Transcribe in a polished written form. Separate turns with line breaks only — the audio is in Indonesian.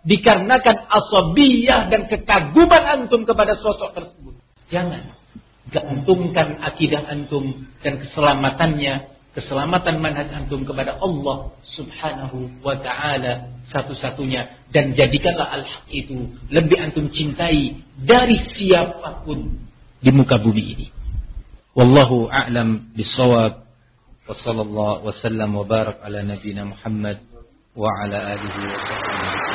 dikarenakan asabiyah dan kekaguman antum kepada sosok tersebut. Jangan gantungkan akidah antum dan keselamatan manhaj antum kepada Allah Subhanahu wa ta'ala satu-satunya, dan jadikanlah al-haq itu lebih antum cintai dari siapapun di muka bumi ini. Wallahu a'lam bis-shawab. Wa sallallahu wa sallam wa barak ala nabiyyina Muhammad wa ala alihi wa sahbihi.